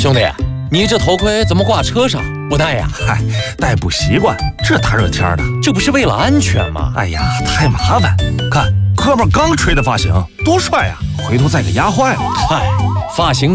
兄弟，你这头盔怎么挂车上不戴呀？ 嗨，戴不习惯，这大热天的， 这不是为了安全吗？ 哎呀，太麻烦。看哥们刚吹的发型，多帅呀！回头再给压坏了。 嗨，发型